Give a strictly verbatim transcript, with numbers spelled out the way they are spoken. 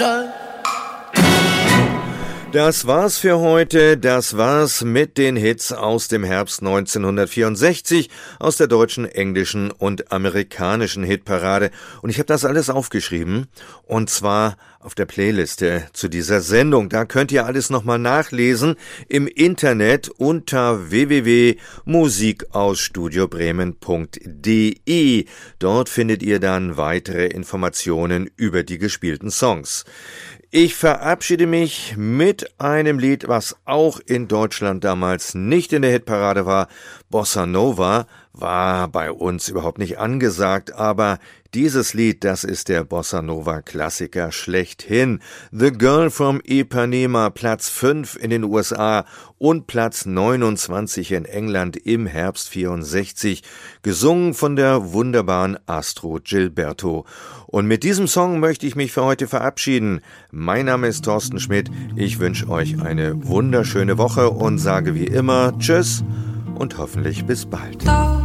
Das war's für heute, das war's mit den Hits aus dem Herbst neunzehnhundertvierundsechzig, aus der deutschen, englischen und amerikanischen Hitparade. Und ich habe das alles aufgeschrieben, und zwar auf der Playliste zu dieser Sendung. Da könnt ihr alles nochmal nachlesen im Internet unter w w w punkt musik aus studio bremen punkt d e. Dort findet ihr dann weitere Informationen über die gespielten Songs. Ich verabschiede mich mit einem Lied, was auch in Deutschland damals nicht in der Hitparade war. Bossa Nova war bei uns überhaupt nicht angesagt, aber dieses Lied, das ist der Bossa Nova Klassiker schlechthin. The Girl from Ipanema, Platz fünf in den U S A und Platz neunundzwanzig in England im Herbst vierundsechzig, gesungen von der wunderbaren Astrud Gilberto. Und mit diesem Song möchte ich mich für heute verabschieden. Mein Name ist Thorsten Schmidt. Ich wünsche euch eine wunderschöne Woche und sage wie immer Tschüss und hoffentlich bis bald.